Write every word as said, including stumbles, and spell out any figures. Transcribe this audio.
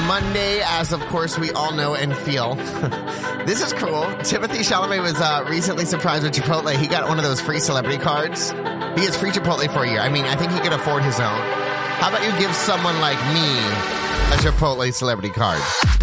Monday, as of course we all know and feel. This is cool. Timothy Chalamet was uh, recently surprised with Chipotle. He got one of those free celebrity cards. He gets free Chipotle for a year. I mean, I think he could afford his own. How about you give someone like me a Chipotle celebrity card?